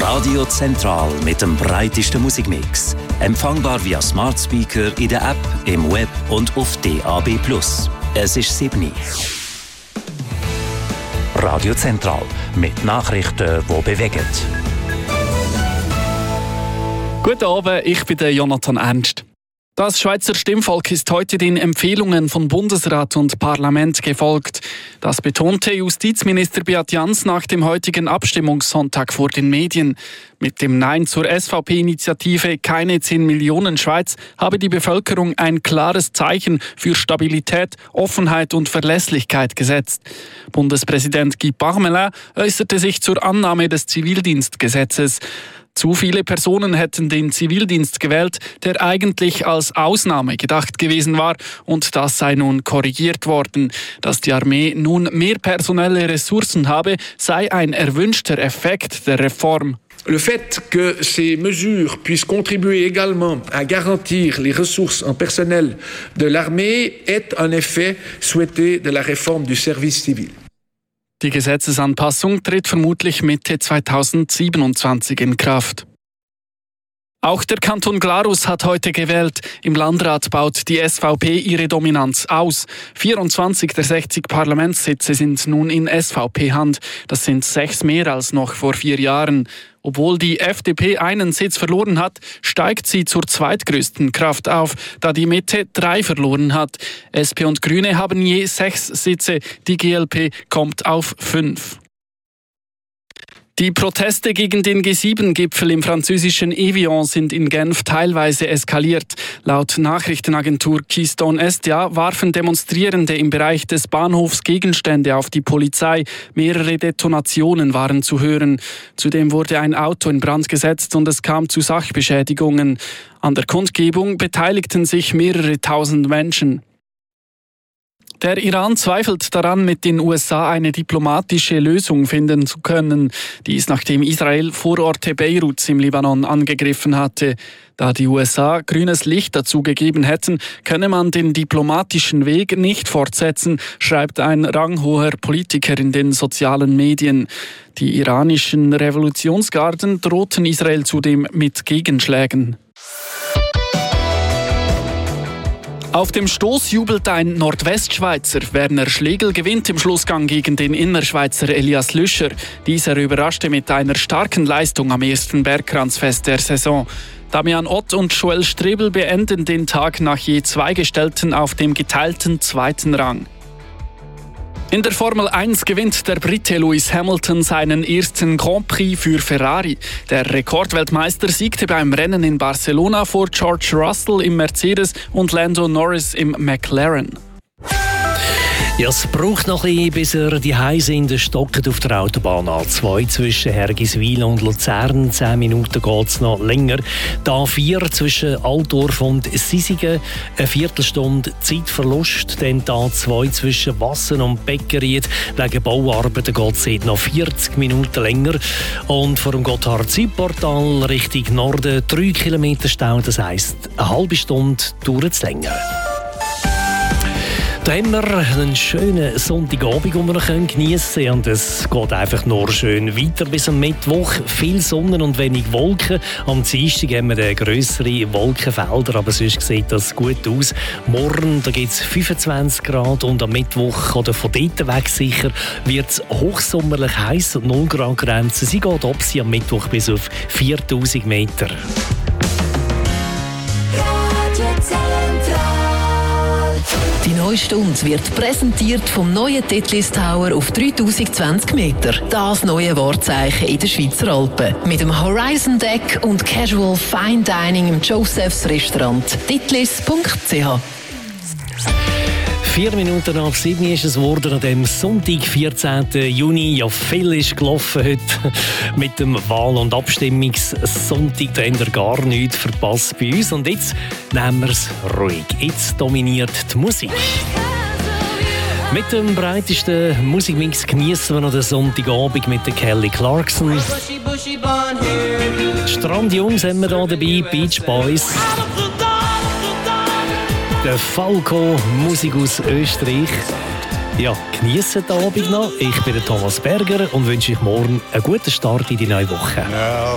Radio Zentral mit dem breitesten Musikmix. Empfangbar via Smart Speaker in der App, im Web und auf DAB+. Es ist 7 Radio Zentral mit Nachrichten, die bewegen. Guten Abend, ich bin der Jonathan Ernst. Das Schweizer Stimmvolk ist heute den Empfehlungen von Bundesrat und Parlament gefolgt. Das betonte Justizminister Beat Jans nach dem heutigen Abstimmungssonntag vor den Medien. Mit dem Nein zur SVP-Initiative Keine 10 Millionen Schweiz habe die Bevölkerung ein klares Zeichen für Stabilität, Offenheit und Verlässlichkeit gesetzt. Bundespräsident Guy Parmelin äußerte sich zur Annahme des Zivildienstgesetzes. Zu viele Personen hätten den Zivildienst gewählt, der eigentlich als Ausnahme gedacht gewesen war, und das sei nun korrigiert worden. Dass die Armee nun mehr personelle Ressourcen habe, sei ein erwünschter Effekt der Reform. Le fait que ces mesures puissent contribuer également à garantir les ressources en personnel de l'armée est un effet souhaité de la réforme du service civil. Die Gesetzesanpassung tritt vermutlich Mitte 2027 in Kraft. Auch der Kanton Glarus hat heute gewählt. Im Landrat baut die SVP ihre Dominanz aus. 24 der 60 Parlamentssitze sind nun in SVP-Hand. Das sind 6 mehr als noch vor 4 Jahren. Obwohl die FDP einen Sitz verloren hat, steigt sie zur zweitgrößten Kraft auf, da die Mitte 3 verloren hat. SP und Grüne haben je 6 Sitze, die GLP kommt auf 5. Die Proteste gegen den G7-Gipfel im französischen Evian sind in Genf teilweise eskaliert. Laut Nachrichtenagentur Keystone SDA warfen Demonstrierende im Bereich des Bahnhofs Gegenstände auf die Polizei. Mehrere Detonationen waren zu hören. Zudem wurde ein Auto in Brand gesetzt und es kam zu Sachbeschädigungen. An der Kundgebung beteiligten sich mehrere tausend Menschen. Der Iran zweifelt daran, mit den USA eine diplomatische Lösung finden zu können. Dies nachdem Israel Vororte Beiruts im Libanon angegriffen hatte. Da die USA grünes Licht dazu gegeben hätten, könne man den diplomatischen Weg nicht fortsetzen, schreibt ein ranghoher Politiker in den sozialen Medien. Die iranischen Revolutionsgarden drohten Israel zudem mit Gegenschlägen. Auf dem Stoß jubelt ein Nordwestschweizer. Werner Schlegel gewinnt im Schlussgang gegen den Innerschweizer Elias Lüscher. Dieser überraschte mit einer starken Leistung am ersten Bergkranzfest der Saison. Damian Ott und Joel Strebel beenden den Tag nach je 2 Gestellten auf dem geteilten 2. Rang. In der Formel 1 gewinnt der Brite Lewis Hamilton seinen ersten Grand Prix für Ferrari. Der Rekordweltmeister siegte beim Rennen in Barcelona vor George Russell im Mercedes und Lando Norris im McLaren. Ja, es braucht noch ein bisschen, bis die Heim sind. Stockt auf der Autobahn A2 zwischen Hergiswil und Luzern. 10 Minuten geht es noch länger. Die A4 zwischen Altdorf und Sisigen. Eine Viertelstunde Zeitverlust. Dann die A2 zwischen Wassen und Beckeried. Wegen Bauarbeiten geht es noch 40 Minuten länger. Und vor dem Gotthard-Südportal Richtung Norden 3 Kilometer Stau. Das heisst, eine halbe Stunde dauert es länger. Da haben wir einen schönen Sonntagabend, den wir geniessen können. Und es geht einfach nur schön weiter bis am Mittwoch. Viel Sonne und wenig Wolken. Am Dienstag haben wir grössere Wolkenfelder, aber sonst sieht das gut aus. Morgen gibt es 25 Grad und am Mittwoch oder von dort weg sicher wird es hochsommerlich heiß und 0 Grad Grenze. Sie geht ab sie am Mittwoch bis auf 4000 Meter. Die neue Stunde wird präsentiert vom neuen Titlis Tower auf 3020 Meter. Das neue Wahrzeichen in den Schweizer Alpen. Mit dem Horizon Deck und Casual Fine Dining im Joseph's Restaurant. titlis.ch. 4 Minuten nach 7 ist es geworden an dem Sonntag, 14. Juni. Ja, viel ist gelaufen heute mit dem Wahl- und Abstimmungssonntag. Da habt ihr gar nichts verpasst bei uns. Und jetzt nehmen wir es ruhig. Jetzt dominiert die Musik. Mit dem breitesten Musikmix genießen wir noch den Sonntagabend mit der Kelly Clarkson. Die Strandjungs haben wir hier dabei, Beach Boys. Der Falco, Musik aus Österreich. Ja, geniessen den Abend noch. Ich bin der Thomas Berger und wünsche euch morgen einen guten Start in die neue Woche. Now